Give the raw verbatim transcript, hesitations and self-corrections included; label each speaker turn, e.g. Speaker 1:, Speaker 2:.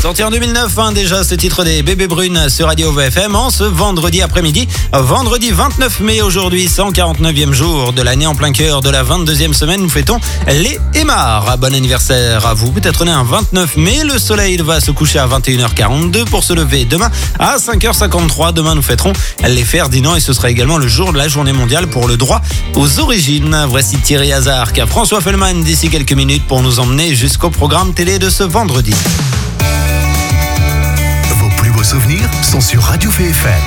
Speaker 1: Sorti en deux mille neuf, hein, déjà ce titre des Bébés Brunes sur Radio V F M en ce vendredi après-midi. Vendredi vingt-neuf mai aujourd'hui, cent quarante-neuvième jour de l'année en plein cœur de la vingt-deuxième semaine. Nous fêtons les Aymars. Bon anniversaire à vous. Peut-être né un vingt-neuf mai. Le soleil va se coucher à vingt et une heures quarante-deux pour se lever demain à cinq heures cinquante-trois. Demain, nous fêterons les Ferdinand et ce sera également le jour de la journée mondiale pour le droit aux origines. Voici Thierry Hazard qu'à François Fellman d'ici quelques minutes pour nous emmener jusqu'au programme télé de ce vendredi.
Speaker 2: Vos plus beaux souvenirs sont sur Radio V F M.